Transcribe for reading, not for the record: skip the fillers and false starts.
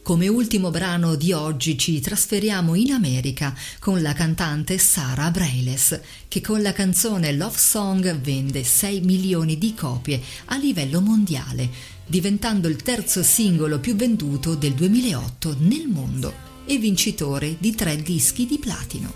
Come ultimo brano di oggi ci trasferiamo in America con la cantante Sara Bareilles, che con la canzone Love Song vende 6 milioni di copie a livello mondiale, diventando il terzo singolo più venduto del 2008 nel mondo e vincitore di 3 dischi di platino.